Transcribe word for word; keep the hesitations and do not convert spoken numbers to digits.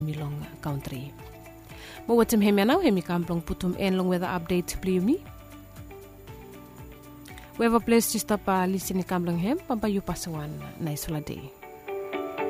Milong country. Mo watim hemi anau hemi kamplong putum en long weather update pliumi. We have a place to stop uh, listening kamplong hem pampayu pasawan na isola day.